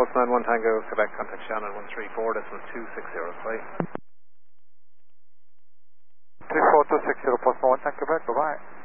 Post 91 Tango, Quebec, contact Shannon 134, decimal 260, bye. 34260, Post 91 Tango, Quebec, bye-bye.